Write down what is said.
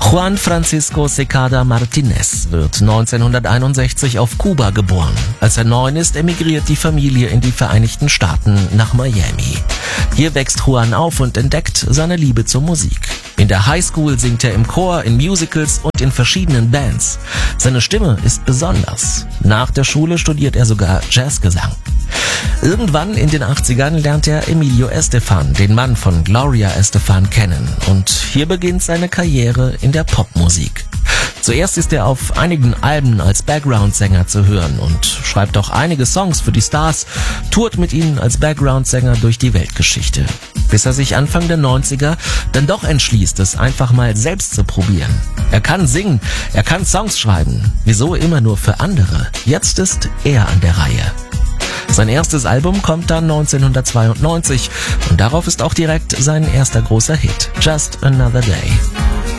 Juan Francisco Secada Martinez wird 1961 auf Kuba geboren. Als er 9 ist, emigriert die Familie in die Vereinigten Staaten nach Miami. Hier wächst Juan auf und entdeckt seine Liebe zur Musik. In der Highschool singt er im Chor, in Musicals und in verschiedenen Bands. Seine Stimme ist besonders. Nach der Schule studiert er sogar Jazzgesang. Irgendwann in den 80ern lernt er Emilio Estefan, den Mann von Gloria Estefan, kennen. Und hier beginnt seine Karriere in der Popmusik. Zuerst ist er auf einigen Alben als Background-Sänger zu hören und schreibt auch einige Songs für die Stars, tourt mit ihnen als Background-Sänger durch die Weltgeschichte. Bis er sich Anfang der 90er dann doch entschließt, es einfach mal selbst zu probieren. Er kann singen, er kann Songs schreiben. Wieso immer nur für andere? Jetzt ist er an der Reihe. Sein erstes Album kommt dann 1992 und darauf ist auch direkt sein erster großer Hit, Just Another Day.